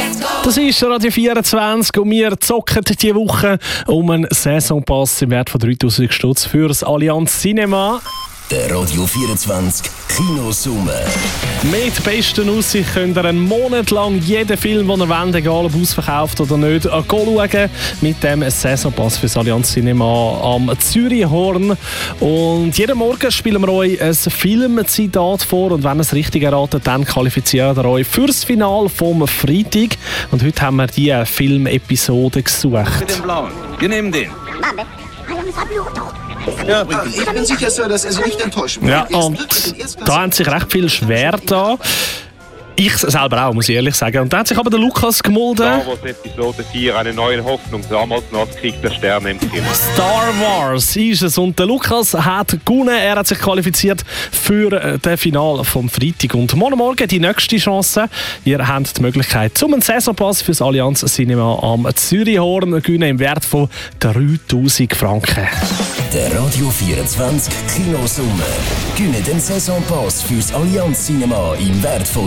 Das ist Radio 24 und wir zocken diese Woche um einen Saisonpass im Wert von 3000 Stutz für das Allianz Cinema. Der Radio 24 Kinosummer. Mit besten Aussicht könnt ihr einen Monat lang jeden Film, den ihr wollt, egal ob ausverkauft oder nicht, schauen. Mit dem Saisonpass für das Allianz Cinema am Zürichhorn. Und jeden Morgen spielen wir euch ein Filmzitat vor. Und wenn ihr es richtig erratet, dann qualifiziert ihr euch für das Finale vom Freitag. Und heute haben wir diese Filmepisode gesucht. Mit dem Blauen. Wir nehmen den. Ja, ich bin sicher, Sir, dass er Sie nicht enttäuschen wird. Ja, und da haben sich recht viel schwer da. Ich selber auch, muss ich ehrlich sagen. Und da hat sich aber der Lukas gemolden. Star Wars Episode 4, eine neue Hoffnung, damals noch als Krieg der Sterne im Kino. Star Wars ist es. Und der Lukas hat gewonnen. Er hat sich qualifiziert für das Finale vom Freitag. Und morgen die nächste Chance. Ihr habt die Möglichkeit, zum einen Saisonpass für das Allianz Cinema am Zürichhorn zu gewinnen im Wert von 3000 Franken. Der Radio 24 Kinosummer. Gewinne den Saisonpass fürs Allianz Cinema im Wert von